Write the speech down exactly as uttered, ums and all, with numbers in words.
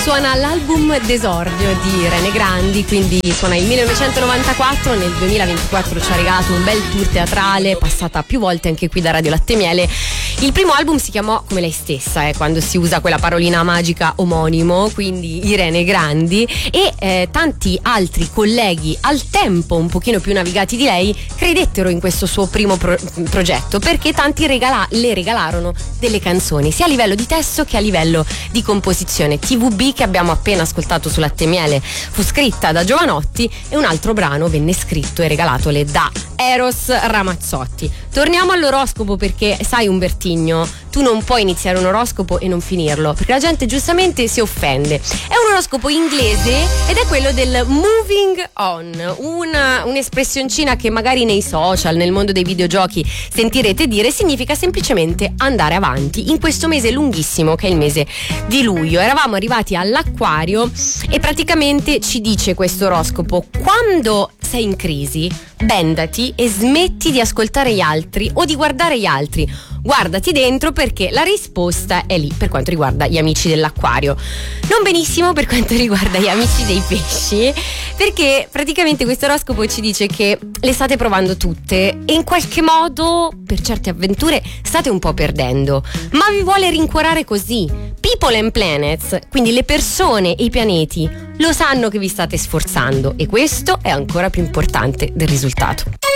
suona l'album d'esordio di Rene Grandi, quindi suona il millenovecentonovantaquattro, nel duemilaventiquattro ci ha regalato un bel tour teatrale, passata più volte anche qui da Radio Latte Miele. Il primo album si chiamò come lei stessa, eh, quando si usa quella parolina magica omonimo, quindi Irene Grandi, e eh, tanti altri colleghi al tempo un pochino più navigati di lei credettero in questo suo primo pro- progetto, perché tanti regala- le regalarono delle canzoni, sia a livello di testo che a livello di composizione. T V B, che abbiamo appena ascoltato su Latte Miele, fu scritta da Giovanotti e un altro brano venne scritto e regalatole da Eros Ramazzotti. Torniamo all'oroscopo, perché sai Umbertigno, tu non puoi iniziare un oroscopo e non finirlo, perché la gente giustamente si offende. È un oroscopo inglese ed è quello del moving on, una, un'espressioncina che magari nei social, nel mondo dei videogiochi sentirete dire, significa semplicemente andare avanti in questo mese lunghissimo che è il mese di luglio. Eravamo arrivati all'Acquario e praticamente ci dice questo oroscopo: quando sei in crisi, bendati e smetti di ascoltare gli altri o di guardare gli altri. Guardati dentro, perché la risposta è lì per quanto riguarda gli amici dell'Acquario. Non benissimo per quanto riguarda gli amici dei pesci, perché praticamente questo oroscopo ci dice che le state provando tutte e in qualche modo per certe avventure state un po' perdendo, ma vi vuole rincuorare così. People and planets, quindi le persone e i pianeti, lo sanno che vi state sforzando, e questo è ancora più importante del risultato.